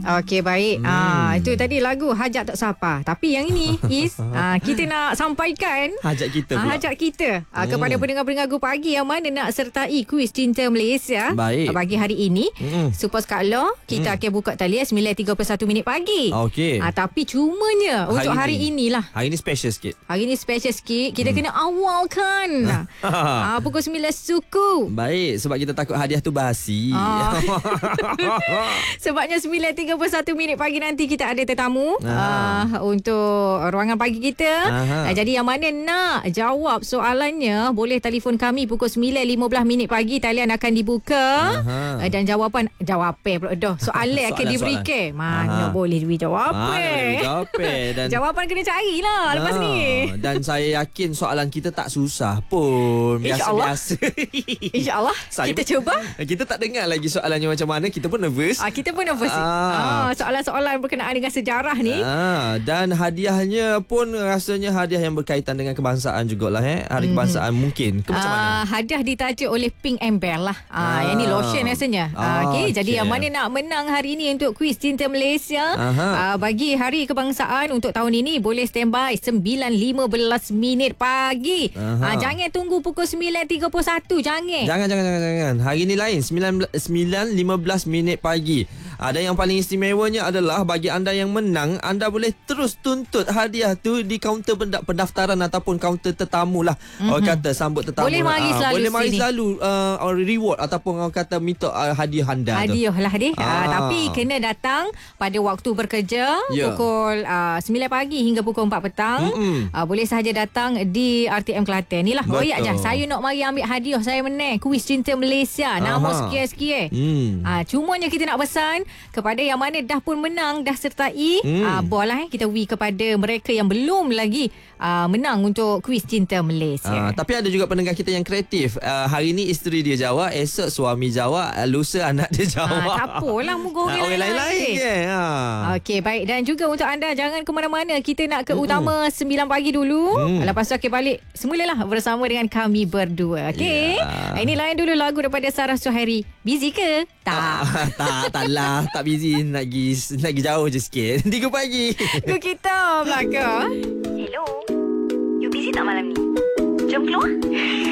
Okey, baik. Itu tadi lagu Hajat Tak Sapa. Tapi yang ini is kita nak sampaikan Hajat kita pula. hajat kita kepada pendengar-pendengar Go Pagi yang mana nak sertai kuis Cinta Malaysia. Baik. Pagi hari ini. Suppose Kak Law, kita akan buka talian 9.31 minit pagi. Okey. Tapi cumanya untuk hari inilah. Hari ini special sikit. Hari ini special sikit. Kita kena awalkan pukul 9 suku. Baik, sebab kita takut hadiah tu basi. Sebabnya 9.31 minit pagi nanti kita ada tetamu untuk ruangan pagi kita. Jadi yang mana nak jawab soalannya, boleh telefon kami pukul 9.15 minit pagi. Talian akan dibuka dan jawapan pula dah. Soalan akan diberikan. Mana boleh jawapan. Dan Jawapan kena carilah lepas ni. Dan saya yakin soalan kita tak susah pun. Biasa-biasa. InsyaAllah. Kita cuba. Kita tak dengar lagi soalannya macam mana. Kita pun nervous. Kita pun nervous. Soalan-soalan berkenaan dengan sejarah ni. Dan hadiahnya pun rasanya hadiah yang berkaitan dengan kebangsaan jugalah. Hari kebangsaan mungkin. Ke macam mana? Hadiah ditajuk oleh Pink and Bell lah. Yang ni lotion rasanya. Jadi yang mana nak menang hari ini untuk kuis Cinta Malaysia, bagi hari kebangsaan untuk tahun ini, boleh standby 9.15 minit pagi. Jangan tunggu pukul 9.31. Jangan. Hari ni lain 9.15 minit pagi. Dan yang paling istimewanya adalah bagi anda yang menang, anda boleh terus tuntut hadiah tu di kaunter pendaftaran ataupun kaunter tetamu lah. Orang kata sambut tetamu. Boleh mari selalu. Boleh mari selalu reward ataupun orang kata minta hadiah anda tu. Hadiah lah deh. Tapi kena datang pada waktu bekerja, pukul 9 pagi hingga pukul 4 petang. Boleh sahaja datang di RTM Kelantan ni lah. Royak je, saya nak mari ambil hadiah, saya menang kuis Cinta Malaysia. Nama sekian-sekian. Cumanya kita nak pesan kepada yang mana dah pun menang, dah sertai, boleh kita kepada mereka yang belum lagi menang untuk kuis Cinta Malaysia. Tapi ada juga pendengar kita yang kreatif. Hari ni isteri dia jawab, esok suami jawab, lusa anak dia jawab. Tak apalah, muka orang lain-lain ke. Okey, baik. Dan juga untuk anda, jangan ke mana-mana. Kita nak ke utama 9 pagi dulu. Lepas tu akan balik semulalah bersama dengan kami berdua. Okey. Ini lain dulu lagu daripada Sarah Suhairi. Busy ke? Tak. Taklah, tak busy. Nak pergi jauh je sikit. 3 pagi. Ke kita belakang. Hello. You busy tak malam ni? Jom keluar.